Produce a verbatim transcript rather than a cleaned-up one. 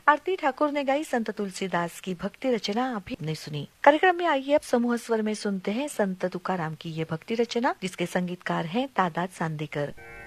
आरती ठाकुर ने गाई संत तुलसीदास की भक्ति रचना अभी ने सुनी। कार्यक्रम में आइए अब समूह स्वर में सुनते हैं संत तुकाराम की ये भक्ति रचना, जिसके संगीतकार हैं तादाद सांदेकर।